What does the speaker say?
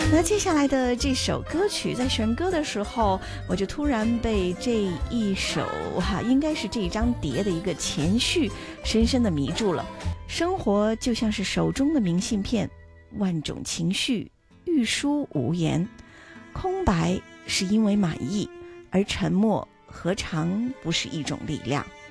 那接下来的这首歌曲，在选歌的时候，我就突然被这一首应该是这一张碟的一个前序深深的迷住了。生活就像是手中的明信片，万种情绪欲说无言，空白是因为满意，而沉默何尝不是一种力量。